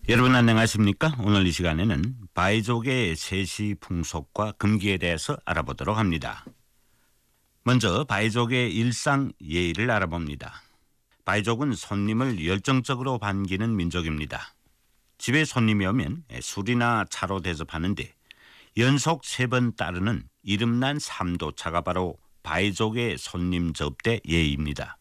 여러분 안녕하십니까? 오늘 이 시간에는 바이족의 세시 풍속과 금기에 대해서 알아보도록 합니다. 먼저 바이족의 일상 예의를 알아봅니다. 바이족은 손님을 열정적으로 반기는 민족입니다. 집에 손님이 오면 술이나 차로 대접하는데 연속 3번 따르는 이름난 삼도차가 바로 바이족의 손님 접대 예의입니다.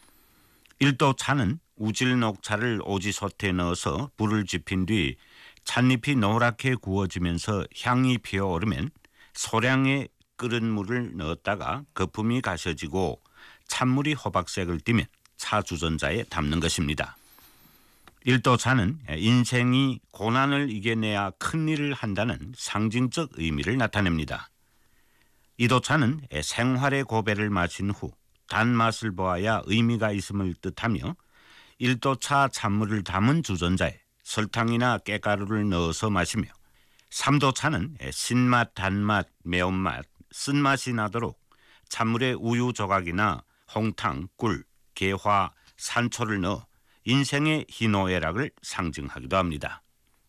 1도 차는 우질 녹차를 오지솥에 넣어서 불을 지핀 뒤 찻잎이 노랗게 구워지면서 향이 피어오르면 소량의 끓은 물을 넣었다가 거품이 가셔지고 찬물이 호박색을 띠면 차 주전자에 담는 것입니다. 1도 차는 인생이 고난을 이겨내야 큰 일을 한다는 상징적 의미를 나타냅니다. 2도 차는 생활의 고배를 마신 후 단맛을 보아야 의미가 있음을 뜻하며 1도차 찬물을 담은 주전자에 설탕이나 깨가루를 넣어서 마시며 3도차는 신맛, 단맛, 매운맛, 쓴맛이 나도록 찬물에 우유 조각이나 홍탕, 꿀, 개화, 산초를 넣어 인생의 희노애락을 상징하기도 합니다.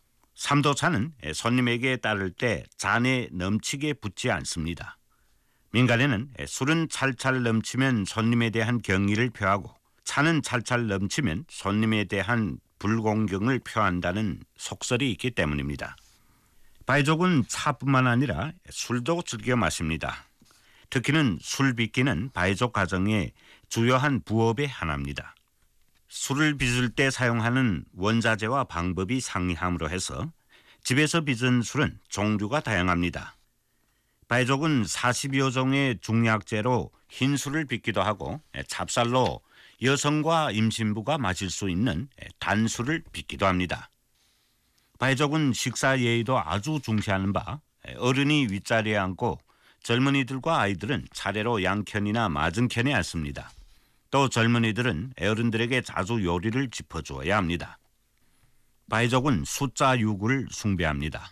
3도차는 손님에게 따를 때 잔에 넘치게 붓지 않습니다. 민간에는 술은 찰찰 넘치면 손님에 대한 경의를 표하고 차는 찰찰 넘치면 손님에 대한 불공경을 표한다는 속설이 있기 때문입니다. 바이족은 차뿐만 아니라 술도 즐겨 마십니다. 특히는 술 빚기는 바이족 가정의 주요한 부업의 하나입니다. 술을 빚을 때 사용하는 원자재와 방법이 상이함으로 해서 집에서 빚은 술은 종류가 다양합니다. 바이족은 40여 종의 중약재로 흰술을 빚기도 하고 찹쌀로 여성과 임신부가 마실 수 있는 단술을 빚기도 합니다. 바이족은 식사 예의도 아주 중시하는 바 어른이 윗자리에 앉고 젊은이들과 아이들은 차례로 양편이나 맞은편에 앉습니다. 또 젊은이들은 어른들에게 자주 요리를 짚어주어야 합니다. 바이족은 숫자 6을 숭배합니다.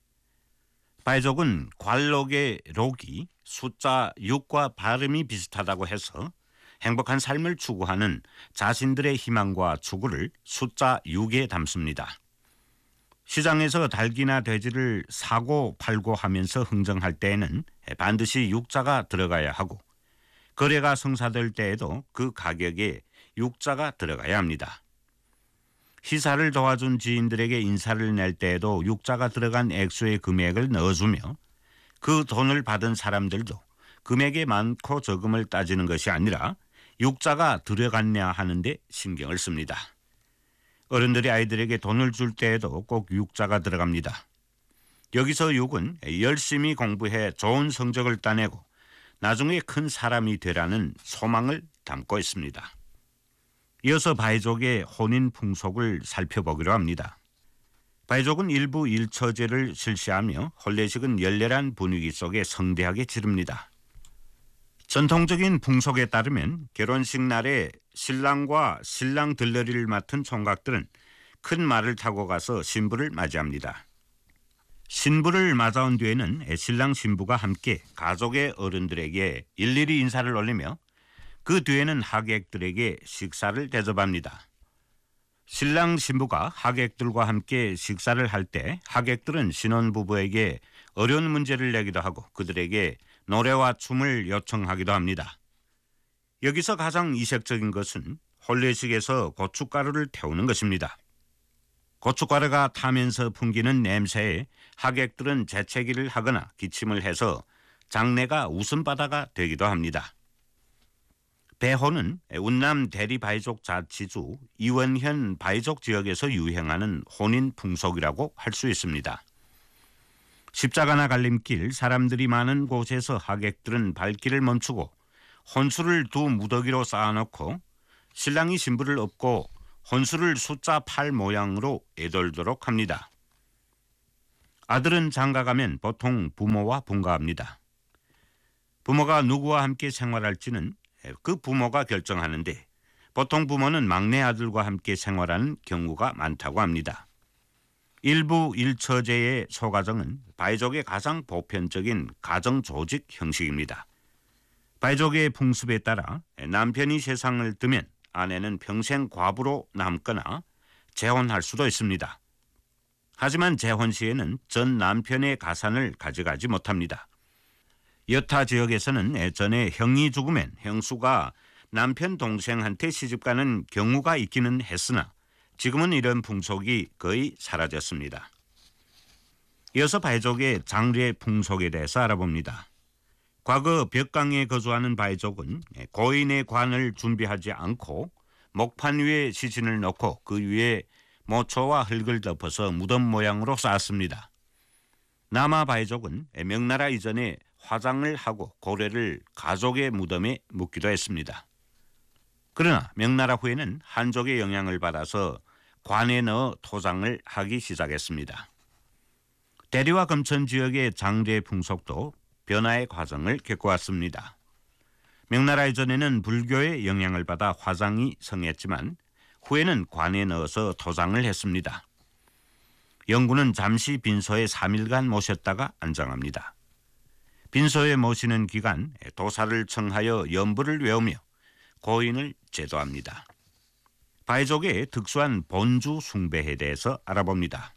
바이족은 관록의 록이 숫자 6과 발음이 비슷하다고 해서 행복한 삶을 추구하는 자신들의 희망과 추구를 숫자 6에 담습니다. 시장에서 닭이나 돼지를 사고 팔고 하면서 흥정할 때에는 반드시 6자가 들어가야 하고 거래가 성사될 때에도 그 가격에 6자가 들어가야 합니다. 희사를 도와준 지인들에게 인사를 낼 때에도 6자가 들어간 액수의 금액을 넣어주며 그 돈을 받은 사람들도 금액의 많고 적음을 따지는 것이 아니라 6자가 들어갔냐 하는데 신경을 씁니다. 어른들이 아이들에게 돈을 줄 때에도 꼭 6자가 들어갑니다. 여기서 6은 열심히 공부해 좋은 성적을 따내고 나중에 큰 사람이 되라는 소망을 담고 있습니다. 이어서 바이족의 혼인 풍속을 살펴보기로 합니다. 바이족은 일부 1처제를 실시하며 혼례식은 열렬한 분위기 속에 성대하게 치릅니다. 전통적인 풍속에 따르면 결혼식 날에 신랑과 신랑 들러리를 맡은 총각들은 큰 말을 타고 가서 신부를 맞이합니다. 신부를 맞아온 뒤에는 신랑 신부가 함께 가족의 어른들에게 일일이 인사를 올리며 그 뒤에는 하객들에게 식사를 대접합니다. 신랑 신부가 하객들과 함께 식사를 할 때 하객들은 신혼부부에게 어려운 문제를 내기도 하고 그들에게 노래와 춤을 요청하기도 합니다. 여기서 가장 이색적인 것은 혼례식에서 고춧가루를 태우는 것입니다. 고춧가루가 타면서 풍기는 냄새에 하객들은 재채기를 하거나 기침을 해서 장례가 웃음바다가 되기도 합니다. 배혼은 운남 대리바이족 자치주 이원현 바이족 지역에서 유행하는 혼인 풍속이라고 할 수 있습니다. 십자가나 갈림길 사람들이 많은 곳에서 하객들은 발길을 멈추고 혼수를 두 무더기로 쌓아놓고 신랑이 신부를 업고 혼수를 숫자 8 모양으로 애돌도록 합니다. 아들은 장가가면 보통 부모와 분가합니다. 부모가 누구와 함께 생활할지는 그 부모가 결정하는데 보통 부모는 막내 아들과 함께 생활하는 경우가 많다고 합니다. 일부 1처제의 소가정은 바이족의 가장 보편적인 가정 조직 형식입니다. 바이족의 풍습에 따라 남편이 세상을 뜨면 아내는 평생 과부로 남거나 재혼할 수도 있습니다. 하지만 재혼 시에는 전 남편의 가산을 가져가지 못합니다. 여타 지역에서는 전에 형이 죽으면 형수가 남편 동생한테 시집가는 경우가 있기는 했으나 지금은 이런 풍속이 거의 사라졌습니다. 이어서 바이족의 장례 풍속에 대해서 알아봅니다. 과거 벽강에 거주하는 바이족은 고인의 관을 준비하지 않고 목판 위에 시신을 놓고 그 위에 모초와 흙을 덮어서 무덤 모양으로 쌓았습니다. 남아 바이족은 명나라 이전에 화장을 하고 고래를 가족의 무덤에 묻기도 했습니다. 그러나 명나라 후에는 한족의 영향을 받아서 관에 넣어 토장을 하기 시작했습니다. 대리와 금천 지역의 장례 풍속도 변화의 과정을 겪어왔습니다. 명나라 이전에는 불교의 영향을 받아 화장이 성했지만 후에는 관에 넣어서 토장을 했습니다. 영구는 잠시 빈소에 3일간 모셨다가 안장합니다. 빈소에 모시는 기간 도사를 청하여 연부를 외우며 고인을 제도합니다. 바이족의 특수한 본주 숭배에 대해서 알아봅니다.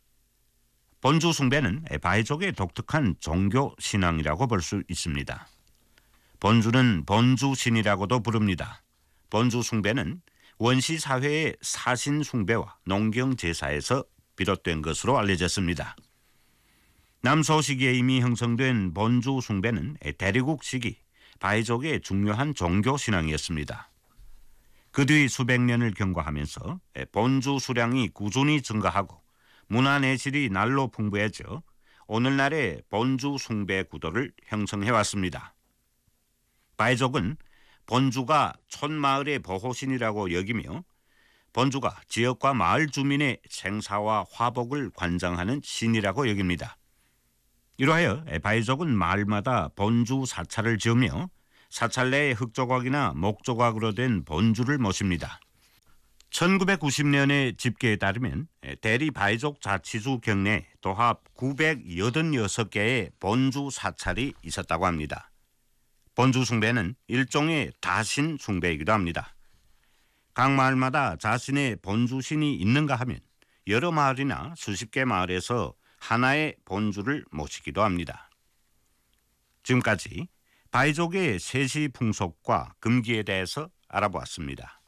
본주 숭배는 바이족의 독특한 종교 신앙이라고 볼 수 있습니다. 본주는 본주신이라고도 부릅니다. 본주 숭배는 원시 사회의 사신 숭배와 농경 제사에서 비롯된 것으로 알려졌습니다. 남소 시기에 이미 형성된 본주 숭배는 대리국 시기 바이족의 중요한 종교 신앙이었습니다. 그 뒤 수백 년을 경과하면서 본주 수량이 꾸준히 증가하고 문화 내실이 날로 풍부해져 오늘날의 본주 숭배 구도를 형성해 왔습니다. 바이족은 본주가 촌마을의 보호신이라고 여기며 본주가 지역과 마을 주민의 생사와 화복을 관장하는 신이라고 여깁니다. 이로하여 바이족은 마을마다 본주 사찰을 지으며 사찰 내에 흙조각이나 목조각으로 된 본주를 모십니다. 1990년의 집계에 따르면 대리 바이족 자치수 경내에 도합 986개의 본주 사찰이 있었다고 합니다. 본주 숭배는 일종의 다신 숭배이기도 합니다. 각 마을마다 자신의 본주신이 있는가 하면 여러 마을이나 수십 개 마을에서 하나의 본주를 모시기도 합니다. 지금까지 바이족의 세시 풍속과 금기에 대해서 알아보았습니다.